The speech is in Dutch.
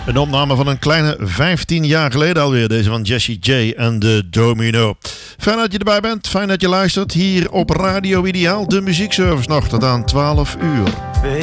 Een opname van een kleine 15 jaar geleden alweer. Deze van Jessie J en de Domino. Fijn dat je erbij bent. Fijn dat je luistert. Hier op Radio Ideaal. De muziekservice nog tot aan 12 uur.